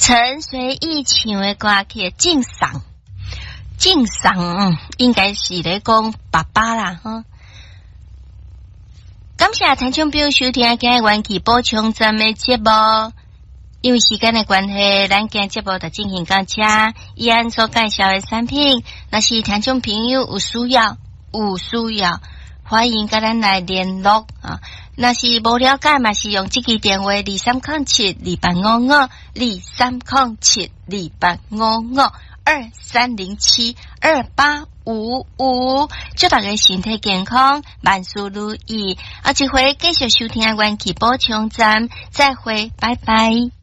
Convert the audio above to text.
陈随意唱的歌曲敬赏，应该是咧讲爸爸啦哈。感谢听众朋友收听今日元气补充站的节目，因为时间的关系，咱今日节目就进行到这。依按所介绍的产品，若是听众朋友有需要，欢迎跟咱来联络啊。若是无了解嘛，是用这个电话23072855 23072855 23072855，祝大家身体健康，万事如意。一回继续收听元气补充站，再会，拜拜。